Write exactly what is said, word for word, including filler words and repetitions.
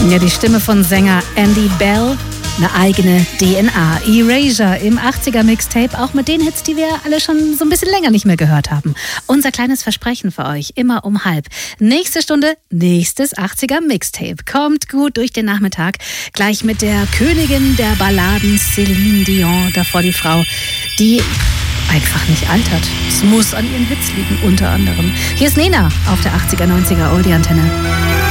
Ja, die Stimme von Sänger Andy Bell, eine eigene D N A. Erasure im achtziger Mixtape, auch mit den Hits, die wir alle schon so ein bisschen länger nicht mehr gehört haben. Unser kleines Versprechen für euch, immer um halb. Nächste Stunde, nächstes achtziger Mixtape. Kommt gut durch den Nachmittag. Gleich mit der Königin der Balladen, Céline Dion, davor die Frau, die einfach nicht altert. Es muss an ihren Hits liegen, unter anderem. Hier ist Nena auf der achtziger, neunziger Oldie-Antenne.